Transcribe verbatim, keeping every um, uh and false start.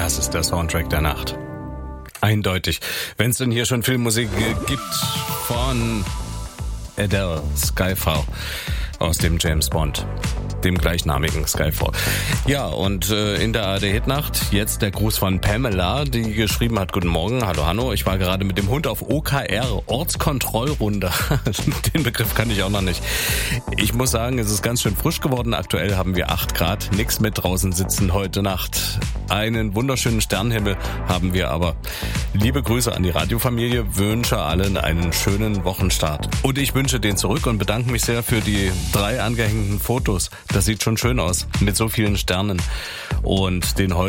Das ist der Soundtrack der Nacht. Eindeutig. Wenn es denn hier schon Filmmusik gibt von Adele, Skyfall aus dem James Bond, dem gleichnamigen Skyfall. Ja, und äh, in der A R D-Hitnacht jetzt der Gruß von Pamela, die geschrieben hat: Guten Morgen, hallo Hanno, ich war gerade mit dem Hund auf O K R, Ortskontrollrunde. Den Begriff kann ich auch noch nicht. Ich muss sagen, es ist ganz schön frisch geworden. Aktuell haben wir acht Grad, nix mit draußen sitzen heute Nacht. Einen wunderschönen Sternenhimmel haben wir aber. Liebe Grüße an die Radiofamilie, wünsche allen einen schönen Wochenstart. Und ich wünsche den zurück und bedanke mich sehr für die drei angehängten Fotos. Das sieht schon schön aus, mit so vielen Sternen und den Häusern.